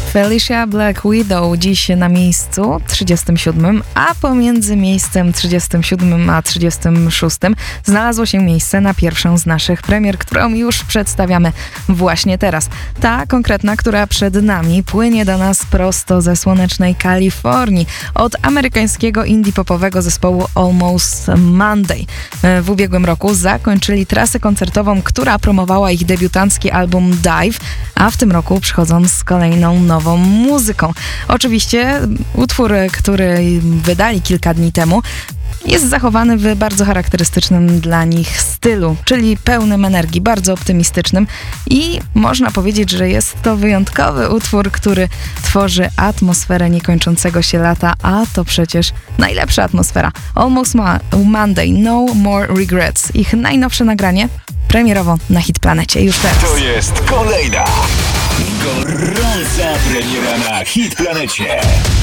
Felicia Black Widow dziś na miejscu 37, a pomiędzy miejscem 37 a 36 znalazło się miejsce na pierwszą z naszych premier, którą już przedstawiamy właśnie teraz. Ta konkretna, która przed nami, płynie do nas prosto ze słonecznej Kalifornii od amerykańskiego indie-popowego zespołu Almost Monday. W ubiegłym roku zakończyli trasę koncertową, która promowała ich debiutancki album Dive, a w tym roku przychodzą z kolejną nową muzyką. Oczywiście utwór, który wydali kilka dni temu, jest zachowany w bardzo charakterystycznym dla nich stylu, czyli pełnym energii, bardzo optymistycznym i można powiedzieć, że jest to wyjątkowy utwór, który tworzy atmosferę niekończącego się lata, a to przecież najlepsza atmosfera. Almost Monday, No More Regrets. Ich najnowsze nagranie premierowo na Hit Planecie już teraz. To jest kolejna gorąca premiera na Hit Planecie.